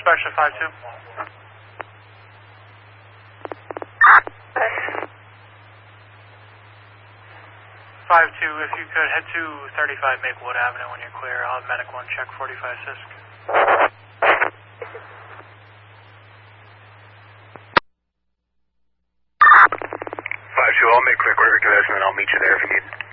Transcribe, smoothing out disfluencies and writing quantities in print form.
dispatch to 5-2. 5-2, if you could head to 35 Maplewood Avenue when you're clear. I'll have Medic 1 check 45 Sisk. 5-2, I'll make clear quarter to this and then I'll meet you there if you need.